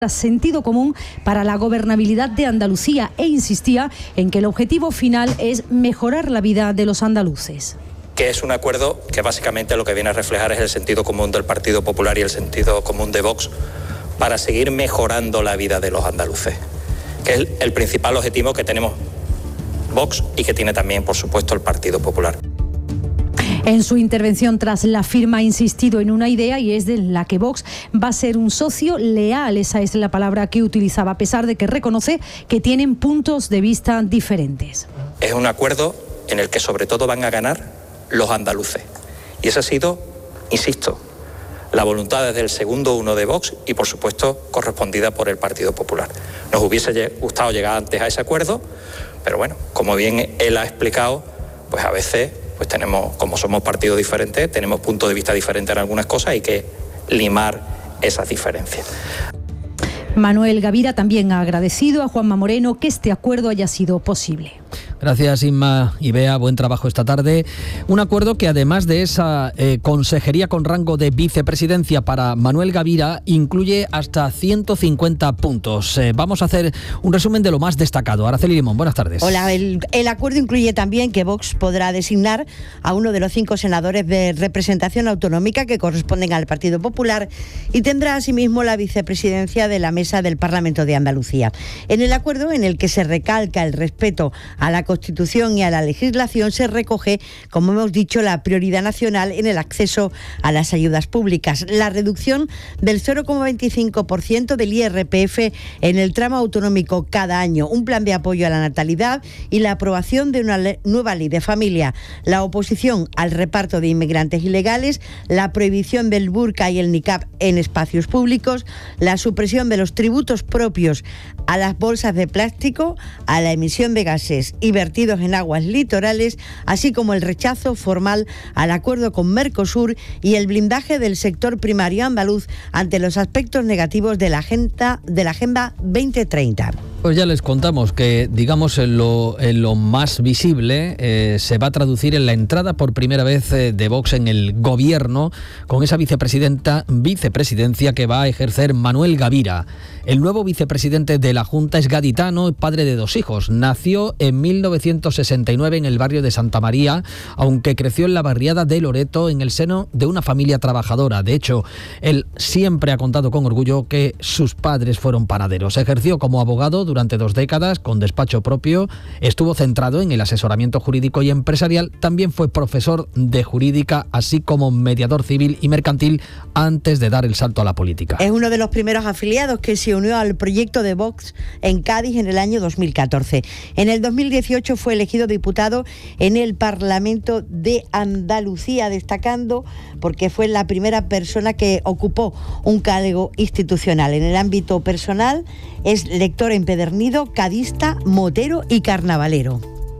sentido común para la gobernabilidad de Andalucía e insistía en que el objetivo final es mejorar la vida de los andaluces. Que es un acuerdo que básicamente lo que viene a reflejar es el sentido común del Partido Popular y el sentido común de Vox para seguir mejorando la vida de los andaluces, que es el principal objetivo que tenemos Vox y que tiene también, por supuesto, el Partido Popular. En su intervención tras la firma ha insistido en una idea y es de la que Vox va a ser un socio leal, esa es la palabra que utilizaba, a pesar de que reconoce que tienen puntos de vista diferentes. Es un acuerdo en el que sobre todo van a ganar los andaluces y esa ha sido, insisto, la voluntad desde el segundo uno de Vox y por supuesto correspondida por el Partido Popular. Nos hubiese gustado llegar antes a ese acuerdo, pero bueno, como bien él ha explicado, pues a veces pues tenemos, como somos partidos diferentes, tenemos puntos de vista diferentes en algunas cosas, hay que limar esas diferencias. Manuel Gavira también ha agradecido a Juanma Moreno que este acuerdo haya sido posible. Gracias, Inma y Bea, buen trabajo esta tarde. Un acuerdo que además de esa consejería con rango de vicepresidencia para Manuel Gavira incluye hasta 150 puntos. Vamos a hacer un resumen de lo más destacado. Araceli Limón, buenas tardes. Hola, el acuerdo incluye también que Vox podrá designar a uno de los 5 senadores de representación autonómica que corresponden al Partido Popular y tendrá asimismo la vicepresidencia de la Mesa del Parlamento de Andalucía. En el acuerdo, en el que se recalca el respeto a la Constitución y a la legislación, se recoge, como hemos dicho, la prioridad nacional en el acceso a las ayudas públicas, la reducción del 0,25% del IRPF en el tramo autonómico cada año, un plan de apoyo a la natalidad y la aprobación de una nueva ley de familia, la oposición al reparto de inmigrantes ilegales, la prohibición del burka y el niqab en espacios públicos, la supresión de los tributos propios a las bolsas de plástico, a la emisión de gases y vertidos en aguas litorales, así como el rechazo formal al acuerdo con Mercosur y el blindaje del sector primario andaluz ante los aspectos negativos de la Agenda 2030. Pues ya les contamos que, digamos, en lo más visible se va a traducir en la entrada por primera vez de Vox en el gobierno con esa vicepresidencia que va a ejercer Manuel Gavira. El nuevo vicepresidente de la Junta es gaditano y padre de 2 hijos. Nació en 1969 en el barrio de Santa María, aunque creció en la barriada de Loreto en el seno de una familia trabajadora. De hecho, él siempre ha contado con orgullo que sus padres fueron panaderos. Ejerció como abogado durante 2 décadas con despacho propio, estuvo centrado en el asesoramiento jurídico y empresarial, también fue profesor de jurídica, así como mediador civil y mercantil antes de dar el salto a la política. Es uno de los primeros afiliados que se unió al proyecto de Vox en Cádiz en el año 2014. En el 2018 fue elegido diputado en el Parlamento de Andalucía, destacando porque fue la primera persona que ocupó un cargo institucional. En el ámbito personal es lector empedernido, cadista, motero y carnavalero.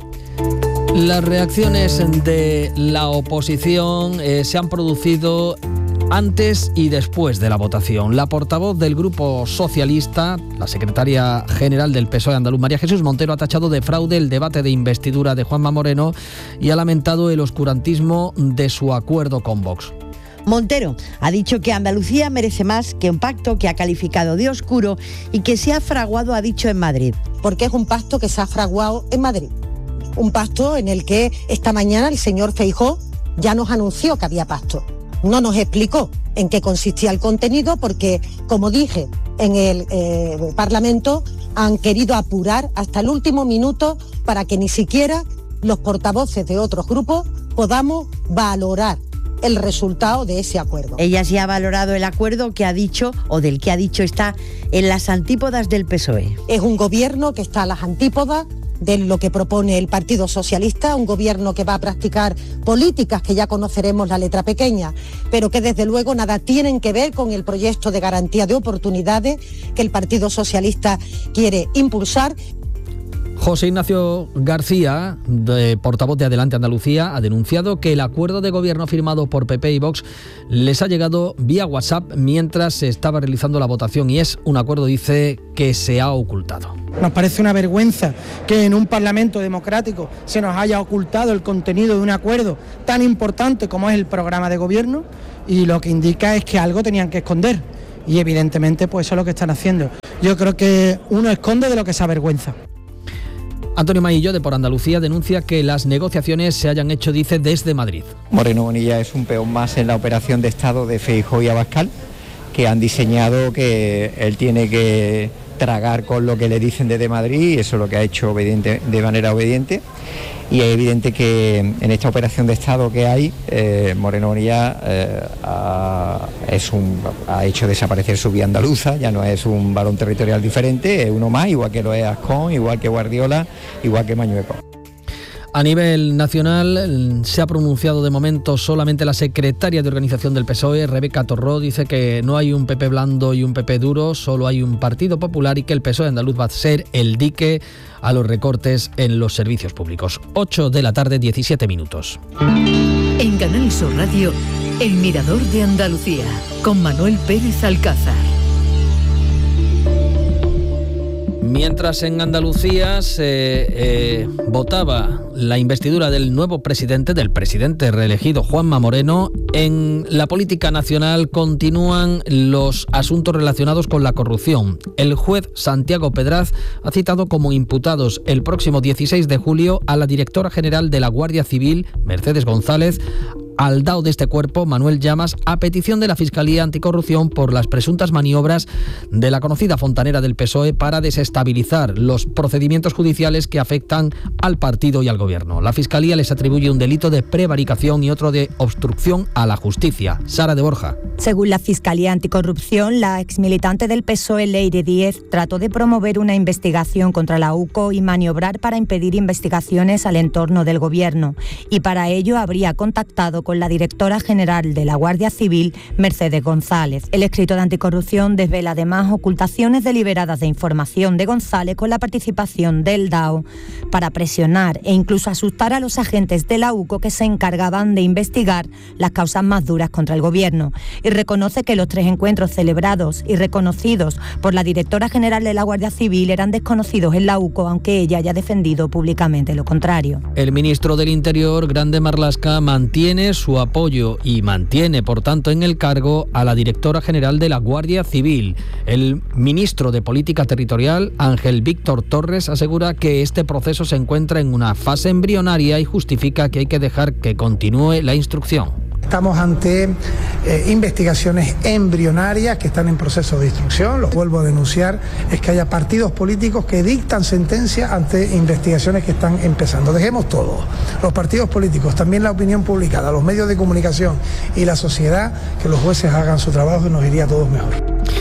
Las reacciones de la oposición se han producido antes y después de la votación. La portavoz del Grupo Socialista, la secretaria general del PSOE andaluz, María Jesús Montero, ha tachado de fraude el debate de investidura de Juanma Moreno y ha lamentado el oscurantismo de su acuerdo con Vox. Montero ha dicho que Andalucía merece más que un pacto que ha calificado de oscuro y que se ha fraguado, ha dicho, en Madrid. Porque es un pacto que se ha fraguado en Madrid. Un pacto en el que esta mañana el señor Feijóo ya nos anunció que había pacto. No nos explicó en qué consistía el contenido porque, como dije en el Parlamento, han querido apurar hasta el último minuto para que ni siquiera los portavoces de otros grupos podamos valorar el resultado de ese acuerdo. Ella sí ha valorado el acuerdo que ha dicho, o del que ha dicho está en las antípodas del PSOE. Es un gobierno que está a las antípodas de lo que propone el Partido Socialista, un gobierno que va a practicar políticas que ya conoceremos la letra pequeña, pero que desde luego nada tienen que ver con el proyecto de garantía de oportunidades que el Partido Socialista quiere impulsar. José Ignacio García, portavoz de Adelante Andalucía, ha denunciado que el acuerdo de gobierno firmado por PP y Vox les ha llegado vía WhatsApp mientras se estaba realizando la votación y es un acuerdo, dice, que se ha ocultado. Nos parece una vergüenza que en un Parlamento democrático se nos haya ocultado el contenido de un acuerdo tan importante como es el programa de gobierno y lo que indica es que algo tenían que esconder. y evidentemente pues eso es lo que están haciendo. Yo creo que uno esconde de lo que se avergüenza. Antonio Maillo, de Por Andalucía, denuncia que las negociaciones se hayan hecho, dice, desde Madrid. Moreno Bonilla es un peón más en la operación de Estado de Feijóo y Abascal, que han diseñado que él tiene que tragar con lo que le dicen desde Madrid, y eso es lo que ha hecho de manera obediente. Y es evidente que en esta operación de Estado que hay, Moreno Bonilla ha hecho desaparecer su vía andaluza, ya no es un balón territorial diferente, es uno más, igual que lo es Ascón, igual que Guardiola, igual que Mañueco. A nivel nacional se ha pronunciado de momento solamente la secretaria de organización del PSOE, Rebeca Torró. Dice que no hay un PP blando y un PP duro, solo hay un Partido Popular y que el PSOE andaluz va a ser el dique a los recortes en los servicios públicos. 8 de la tarde, 17 minutos. En Canal Sur Radio, El Mirador de Andalucía, con Manuel Pérez Alcázar. Mientras en Andalucía se votaba la investidura del nuevo presidente, del presidente reelegido Juanma Moreno, en la política nacional continúan los asuntos relacionados con la corrupción. El juez Santiago Pedraz ha citado como imputados el próximo 16 de julio a la directora general de la Guardia Civil, Mercedes González, al DAO de este cuerpo, Manuel Llamas, a petición de la Fiscalía Anticorrupción por las presuntas maniobras de la conocida fontanera del PSOE para desestabilizar los procedimientos judiciales que afectan al partido y al gobierno. La Fiscalía les atribuye un delito de prevaricación y otro de obstrucción a la justicia. Sara de Borja. Según la Fiscalía Anticorrupción, la exmilitante del PSOE, Leire Díez, trató de promover una investigación contra la UCO y maniobrar para impedir investigaciones al entorno del gobierno. Y para ello habría contactado con la directora general de la Guardia Civil, Mercedes González. El escrito de Anticorrupción desvela además ocultaciones deliberadas de información de González con la participación del DAO para presionar e incluso asustar a los agentes de la UCO que se encargaban de investigar las causas más duras contra el gobierno. Y reconoce que los 3 encuentros celebrados y reconocidos por la directora general de la Guardia Civil eran desconocidos en la UCO, aunque ella haya defendido públicamente lo contrario. El ministro del Interior, Grande Marlaska, mantiene su apoyo y mantiene, por tanto, en el cargo a la directora general de la Guardia Civil. El ministro de Política Territorial, Ángel Víctor Torres, asegura que este proceso se encuentra en una fase embrionaria y justifica que hay que dejar que continúe la instrucción. Estamos ante investigaciones embrionarias que están en proceso de instrucción. Lo vuelvo a denunciar, es que haya partidos políticos que dictan sentencia ante investigaciones que están empezando. Dejemos todo, los partidos políticos, también la opinión publicada, los medios de comunicación y la sociedad, que los jueces hagan su trabajo y nos iría a todos mejor.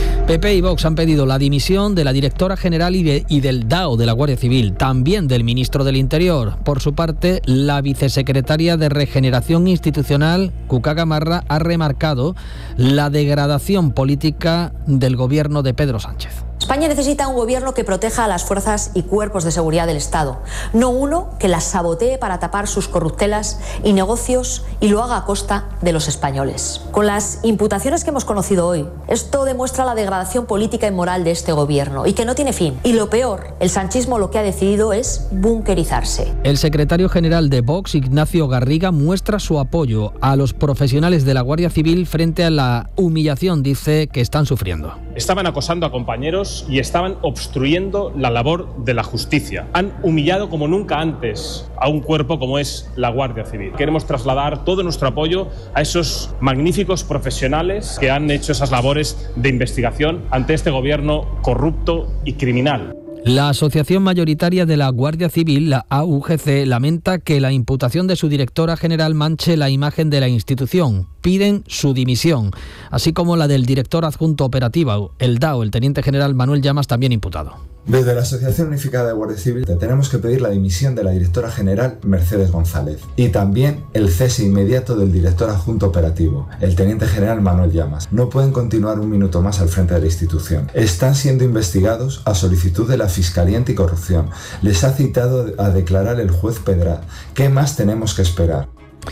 PP y Vox han pedido la dimisión de la directora general y del DAO de la Guardia Civil, también del ministro del Interior. Por su parte, la vicesecretaria de Regeneración Institucional, Cuca Gamarra, ha remarcado la degradación política del gobierno de Pedro Sánchez. España necesita un gobierno que proteja a las fuerzas y cuerpos de seguridad del Estado, no uno que las sabotee para tapar sus corruptelas y negocios y lo haga a costa de los españoles. Con las imputaciones que hemos conocido hoy, esto demuestra la degradación política y moral de este gobierno y que no tiene fin. Y lo peor, el sanchismo lo que ha decidido es bunkerizarse. El secretario general de Vox, Ignacio Garriga, muestra su apoyo a los profesionales de la Guardia Civil frente a la humillación, dice, que están sufriendo. Estaban acosando a compañeros y estaban obstruyendo la labor de la justicia. Han humillado como nunca antes a un cuerpo como es la Guardia Civil. Queremos trasladar todo nuestro apoyo a esos magníficos profesionales que han hecho esas labores de investigación ante este gobierno corrupto y criminal. La Asociación Mayoritaria de la Guardia Civil, la AUGC, lamenta que la imputación de su directora general manche la imagen de la institución. Piden su dimisión, así como la del director adjunto operativo, el DAO, el teniente general Manuel Llamas, también imputado. Desde la Asociación Unificada de Guardia Civil tenemos que pedir la dimisión de la directora general Mercedes González y también el cese inmediato del director adjunto operativo, el teniente general Manuel Llamas. No pueden continuar un minuto más al frente de la institución. Están siendo investigados a solicitud de la Fiscalía Anticorrupción. Les ha citado a declarar el juez Pedraz. ¿Qué más tenemos que esperar?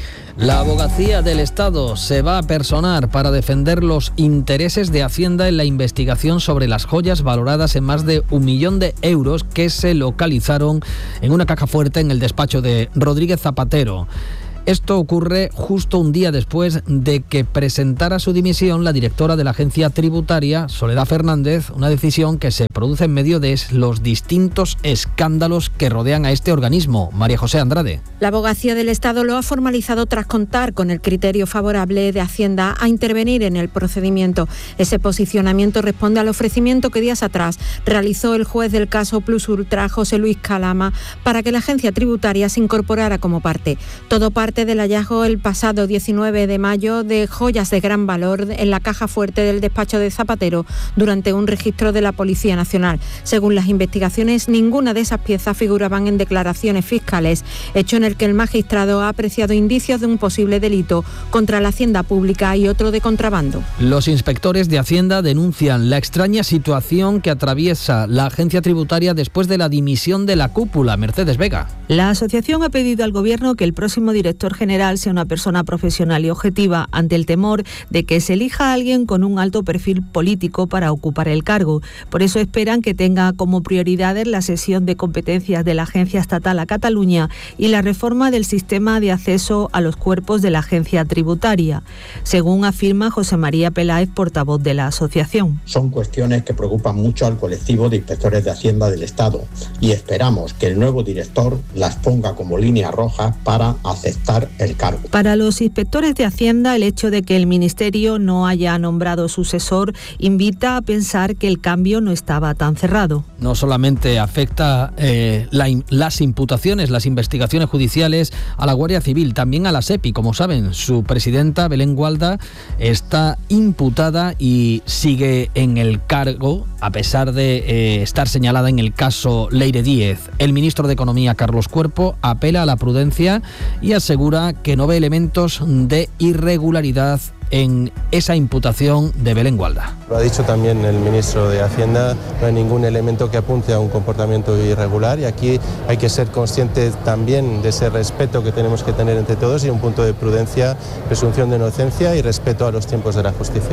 La Abogacía del Estado se va a personar para defender los intereses de Hacienda en la investigación sobre las joyas valoradas en más de 1 millón de euros que se localizaron en una caja fuerte en el despacho de Rodríguez Zapatero. Esto ocurre justo un día después de que presentara su dimisión la directora de la agencia tributaria, Soledad Fernández, una decisión que se produce en medio de los distintos escándalos que rodean a este organismo. María José Andrade. La Abogacía del Estado lo ha formalizado tras contar con el criterio favorable de Hacienda a intervenir en el procedimiento. Ese posicionamiento responde al ofrecimiento que días atrás realizó el juez del caso Plus Ultra, José Luis Calama, para que la agencia tributaria se incorporara como parte. Todo parte del hallazgo el pasado 19 de mayo de joyas de gran valor en la caja fuerte del despacho de Zapatero durante un registro de la Policía Nacional. Según las investigaciones, ninguna de esas piezas figuraban en declaraciones fiscales, hecho en el que el magistrado ha apreciado indicios de un posible delito contra la hacienda pública y otro de contrabando. Los inspectores de Hacienda denuncian la extraña situación que atraviesa la agencia tributaria después de la dimisión de la cúpula. Mercedes Vega. La asociación ha pedido al Gobierno que el próximo director general sea una persona profesional y objetiva, ante el temor de que se elija a alguien con un alto perfil político para ocupar el cargo. Por eso esperan que tenga como prioridades la cesión de competencias de la Agencia Estatal a Cataluña y la reforma del sistema de acceso a los cuerpos de la agencia tributaria, según afirma José María Peláez, portavoz de la asociación. Son cuestiones que preocupan mucho al colectivo de inspectores de Hacienda del Estado y esperamos que el nuevo director las ponga como línea roja para aceptar el cargo. Para los inspectores de Hacienda, el hecho de que el Ministerio no haya nombrado sucesor invita a pensar que el cambio no estaba tan cerrado. No solamente afecta las imputaciones, las investigaciones judiciales a la Guardia Civil, también a la SEPI. Como saben, su presidenta, Belén Gualda, está imputada y sigue en el cargo, a pesar de estar señalada en el caso Leire Díez. El ministro de Economía, Carlos Cuerpo, apela a la prudencia y asegura que no ve elementos de irregularidad en esa imputación de Belén Gualda. Lo ha dicho también el ministro de Hacienda, no hay ningún elemento que apunte a un comportamiento irregular y aquí hay que ser conscientes también de ese respeto que tenemos que tener entre todos y un punto de prudencia, presunción de inocencia y respeto a los tiempos de la justicia.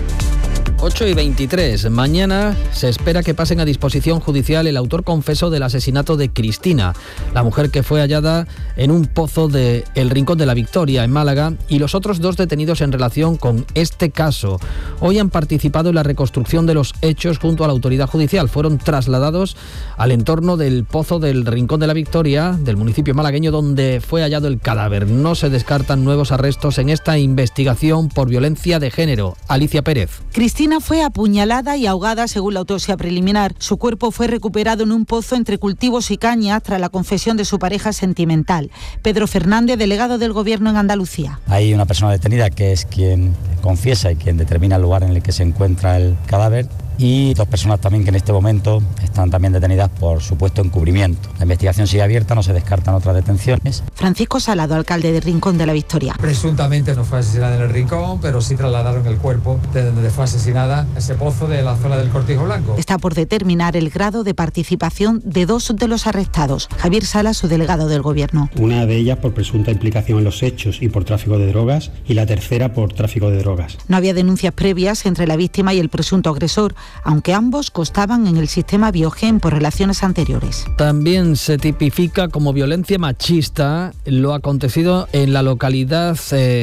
8:23. Mañana se espera que pasen a disposición judicial el autor confeso del asesinato de Cristina, la mujer que fue hallada en un pozo de El Rincón de la Victoria, en Málaga, y los otros 2 detenidos en relación con este caso. Hoy han participado en la reconstrucción de los hechos junto a la autoridad judicial. Fueron trasladados al entorno del pozo del Rincón de la Victoria, del municipio malagueño, donde fue hallado el cadáver. No se descartan nuevos arrestos en esta investigación por violencia de género. Alicia Pérez. Cristina fue apuñalada y ahogada según la autopsia preliminar. Su cuerpo fue recuperado en un pozo entre cultivos y cañas tras la confesión de su pareja sentimental. Pedro Fernández, delegado del Gobierno en Andalucía. Hay una persona detenida que es quien confiesa y quien determina el lugar en el que se encuentra el cadáver. Y 2 personas también que en este momento están también detenidas por supuesto encubrimiento. La investigación sigue abierta, no se descartan otras detenciones. Francisco Salado, alcalde de Rincón de la Victoria. Presuntamente no fue asesinada en el Rincón, pero sí trasladaron el cuerpo de donde fue asesinada a ese pozo de la zona del Cortijo Blanco. Está por determinar el grado de participación de 2 de los arrestados. Javier Sala, su delegado del Gobierno. Una de ellas por presunta implicación en los hechos y por tráfico de drogas, y la tercera por tráfico de drogas. No había denuncias previas entre la víctima y el presunto agresor, aunque ambos constaban en el sistema Biogen por relaciones anteriores. También se tipifica como violencia machista lo acontecido en la localidad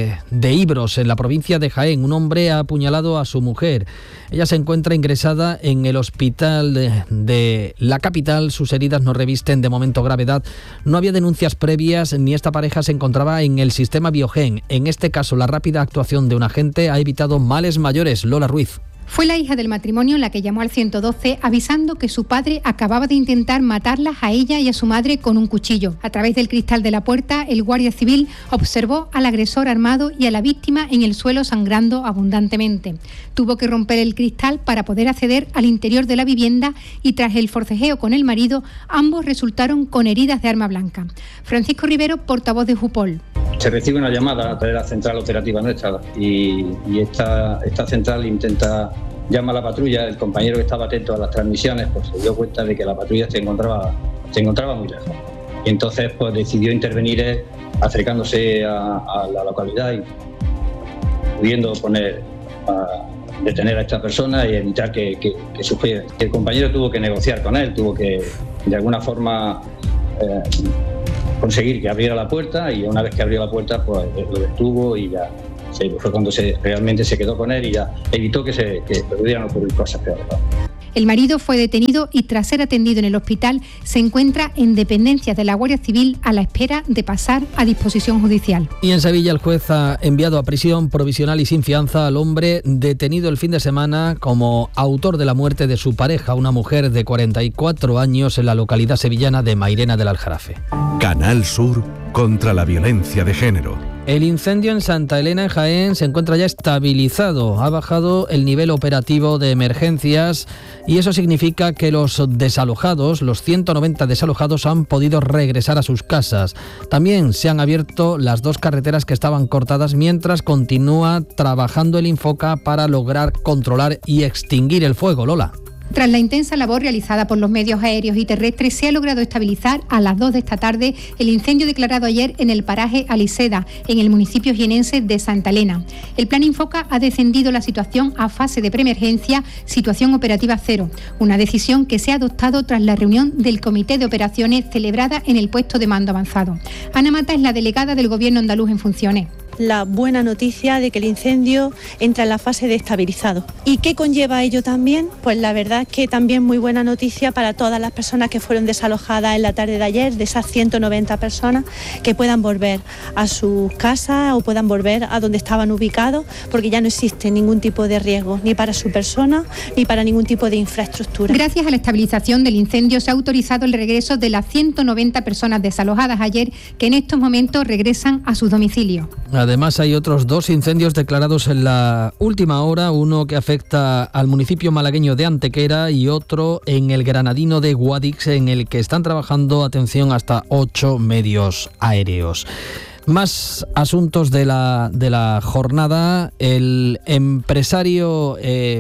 de Ibros, en la provincia de Jaén. Un hombre ha apuñalado a su mujer. Ella se encuentra ingresada en el hospital de la capital. Sus heridas no revisten de momento gravedad. No había denuncias previas ni esta pareja se encontraba en el sistema Biogen. En este caso, la rápida actuación de un agente ha evitado males mayores. Lola Ruiz. Fue la hija del matrimonio la que llamó al 112 avisando que su padre acababa de intentar matarlas a ella y a su madre con un cuchillo. A través del cristal de la puerta, el guardia civil observó al agresor armado y a la víctima en el suelo sangrando abundantemente. Tuvo que romper el cristal para poder acceder al interior de la vivienda y tras el forcejeo con el marido, ambos resultaron con heridas de arma blanca. Francisco Rivero, portavoz de Jupol. Se recibe una llamada de la central operativa nuestra y esta central llama a la patrulla. El compañero que estaba atento a las transmisiones pues se dio cuenta de que la patrulla se encontraba muy lejos y entonces pues decidió intervenir acercándose a la localidad y pudiendo detener a esta persona y evitar que sufriera. El compañero tuvo que negociar con él, tuvo que de alguna forma conseguir que abriera la puerta, y una vez que abrió la puerta pues lo detuvo y ya fue cuando realmente se quedó con él y ya evitó que pudieran ocurrir cosas peores. El marido fue detenido y tras ser atendido en el hospital se encuentra en dependencias de la Guardia Civil a la espera de pasar a disposición judicial. Y en Sevilla el juez ha enviado a prisión provisional y sin fianza al hombre detenido el fin de semana como autor de la muerte de su pareja, una mujer de 44 años en la localidad sevillana de Mairena del Aljarafe. Canal Sur contra la violencia de género. El incendio en Santa Elena, en Jaén, se encuentra ya estabilizado. Ha bajado el nivel operativo de emergencias y eso significa que los desalojados, los 190 desalojados, han podido regresar a sus casas. También se han abierto las 2 carreteras que estaban cortadas mientras continúa trabajando el Infoca para lograr controlar y extinguir el fuego. Lola. Tras la intensa labor realizada por los medios aéreos y terrestres, se ha logrado estabilizar a las 2 de esta tarde el incendio declarado ayer en el paraje Aliseda, en el municipio jienense de Santa Elena. El plan Infoca ha descendido la situación a fase de preemergencia, situación operativa 0, una decisión que se ha adoptado tras la reunión del Comité de Operaciones celebrada en el puesto de mando avanzado. Ana Mata es la delegada del Gobierno andaluz en funciones. La buena noticia de que el incendio entra en la fase de estabilizado. ¿Y qué conlleva ello también? Pues la verdad es que también muy buena noticia para todas las personas que fueron desalojadas en la tarde de ayer, de esas 190 personas, que puedan volver a sus casas o puedan volver a donde estaban ubicados, porque ya no existe ningún tipo de riesgo, ni para su persona, ni para ningún tipo de infraestructura. Gracias a la estabilización del incendio se ha autorizado el regreso de las 190 personas desalojadas ayer, que en estos momentos regresan a sus domicilios. Además hay otros 2 incendios declarados en la última hora, uno que afecta al municipio malagueño de Antequera y otro en el granadino de Guadix, en el que están trabajando, atención, hasta 8 medios aéreos. Más asuntos de la jornada. El empresario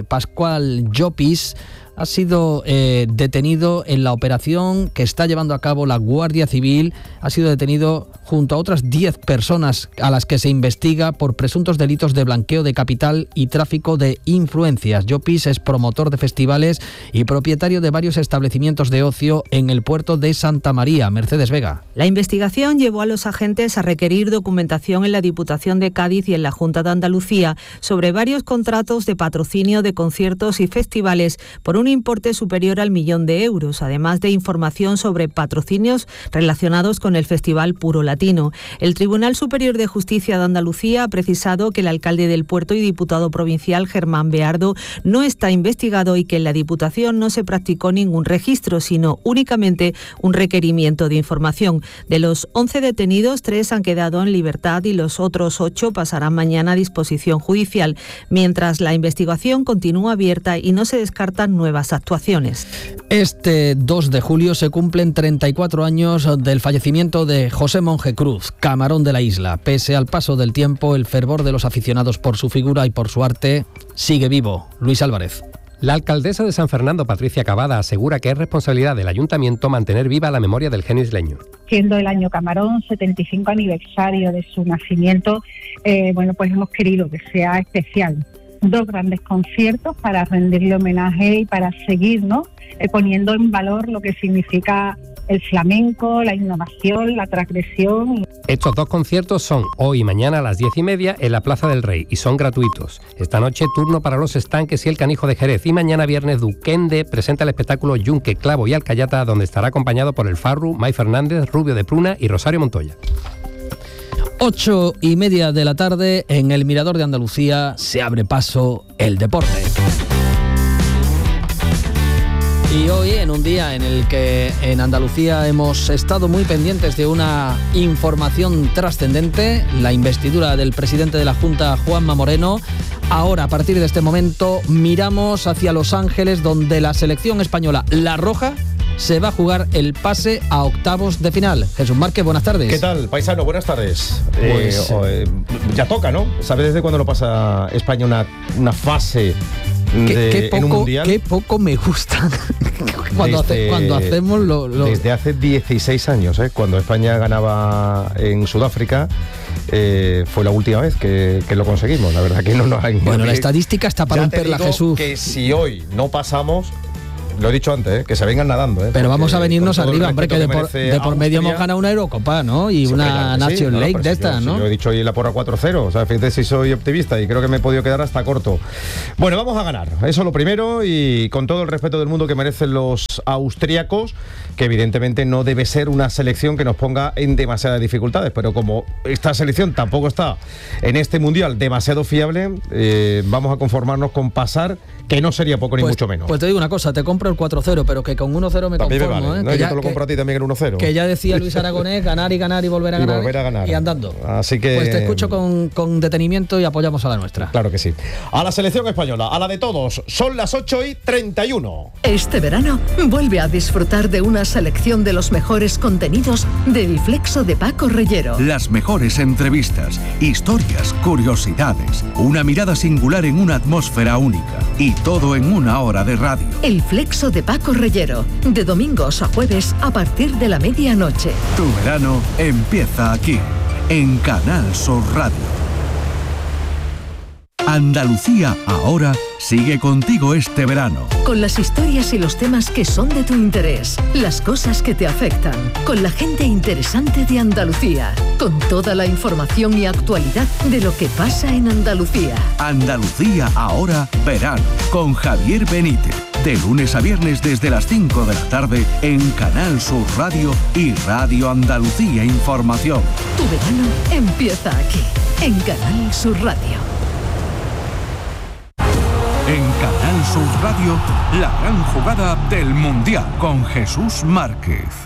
Pascual Llopis ha sido detenido en la operación que está llevando a cabo la Guardia Civil. Ha sido detenido junto a otras 10 personas a las que se investiga por presuntos delitos de blanqueo de capital y tráfico de influencias. Llopis es promotor de festivales y propietario de varios establecimientos de ocio en el puerto de Santa María. Mercedes Vega. La investigación llevó a los agentes a requerir documentación en la Diputación de Cádiz y en la Junta de Andalucía sobre varios contratos de patrocinio de conciertos y festivales por un importe superior al 1 millón de euros, además de información sobre patrocinios relacionados con el Festival Puro Latino. El Tribunal Superior de Justicia de Andalucía ha precisado que el alcalde del puerto y diputado provincial Germán Beardo no está investigado y que en la Diputación no se practicó ningún registro, sino únicamente un requerimiento de información. De los 11 detenidos, 3 han quedado en libertad y los otros 8 pasarán mañana a disposición judicial, mientras la investigación continúa abierta y no se descartan nuevas actuaciones. Este 2 de julio se cumplen 34 años del fallecimiento de José Monje Cruz, camarón de la isla. Pese al paso del tiempo, el fervor de los aficionados por su figura y por su arte sigue vivo. Luis Álvarez. La alcaldesa de San Fernando, Patricia Cavada, asegura que es responsabilidad del ayuntamiento mantener viva la memoria del genio isleño. Siendo el año Camarón, 75 aniversario de su nacimiento, pues hemos querido que sea especial. 2 grandes conciertos para rendirle homenaje y para seguir, poniendo en valor lo que significa el flamenco, la innovación, la transgresión. Estos 2 conciertos son hoy y mañana a las 10:30 en la Plaza del Rey y son gratuitos. Esta noche turno para Los Estanques y El Canijo de Jerez, y mañana viernes Duquende presenta el espectáculo Yunque, Clavo y Alcayata, donde estará acompañado por El Farru, May Fernández, Rubio de Pruna y Rosario Montoya. 8:30 de la tarde, en el Mirador de Andalucía se abre paso el deporte. Y hoy, en un día en el que en Andalucía hemos estado muy pendientes de una información trascendente, la investidura del presidente de la Junta, Juanma Moreno, ahora, a partir de este momento, miramos hacia Los Ángeles, donde la selección española, la roja, se va a jugar el pase a octavos de final. Jesús Márquez, buenas tardes. ¿Qué tal, paisano? Buenas tardes. Pues, ya toca, ¿no? ¿Sabes desde cuándo lo pasa España una fase en un mundial? Qué poco me gusta cuando hacemos lo... Desde hace 16 años, cuando España ganaba en Sudáfrica, fue la última vez que lo conseguimos. La verdad que no nos hay... Bueno, la estadística está para romperla, Jesús. Que si hoy no pasamos, lo he dicho antes, que se vengan nadando. Pero vamos a venirnos arriba, hombre, que de por medio hemos ganado una Eurocopa, ¿no? Y una Nation League de estas, ¿no? Yo he dicho hoy la porra 4-0, o sea, fíjate si soy optimista y creo que me he podido quedar hasta corto. Bueno, vamos a ganar, eso lo primero, y con todo el respeto del mundo que merecen los austríacos, que evidentemente no debe ser una selección que nos ponga en demasiadas dificultades, pero como esta selección tampoco está en este mundial demasiado fiable, vamos a conformarnos con pasar, que no sería poco ni mucho menos. Pues te digo una cosa, te compro el 4-0, pero que con 1-0 me también conformo. Me vale, ¿no? Yo te lo compro a ti también en 1-0. Que ya decía Luis Aragonés, ganar y ganar y volver a ganar. Y andando. Así que... Pues te escucho con detenimiento y apoyamos a la nuestra. Claro que sí. A la selección española, a la de todos, son las 8:31. Este verano vuelve a disfrutar de una selección de los mejores contenidos del Flexo de Paco Reyero. Las mejores entrevistas, historias, curiosidades, una mirada singular en una atmósfera única y todo en una hora de radio. El Flexo de Paco Reyero, de domingos a jueves a partir de la medianoche. Tu verano empieza aquí, en Canal Sur Radio. Andalucía Ahora sigue contigo este verano. Con las historias y los temas que son de tu interés, las cosas que te afectan, con la gente interesante de Andalucía, con toda la información y actualidad de lo que pasa en Andalucía. Andalucía Ahora verano, con Javier Benítez. De lunes a viernes desde las 5 de la tarde en Canal Sur Radio y Radio Andalucía Información. Tu verano empieza aquí, en Canal Sur Radio. En Canal Sur Radio, la gran jugada del Mundial con Jesús Márquez.